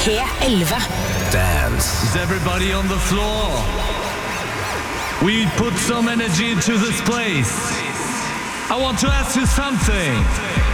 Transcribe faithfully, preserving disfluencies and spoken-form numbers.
P elleve. Dance. Is everybody on the floor? We put some energy into this place. I want to ask you something.